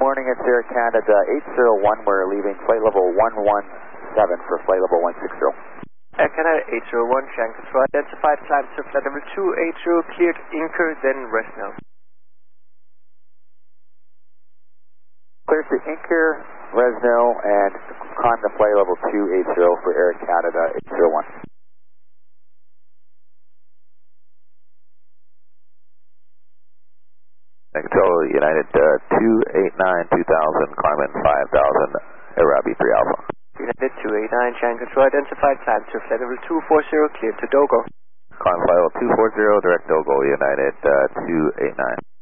morning, it's Air Canada 801. We're leaving flight level 117 for flight level 160. Air Canada 801, Shanghai Control, identified climb to flight level 280, cleared Inker, then rest now. Clear to Inker, Resno, and climb to flight level 280 for Air Canada 801. Control United 289, 2000, climbing 5000, Arabi 3 Alpha. United 289, Shanghai Control, identified climb to flight level 240, cleared to Dogo. Climb flight level 240, direct Dogo, United 289.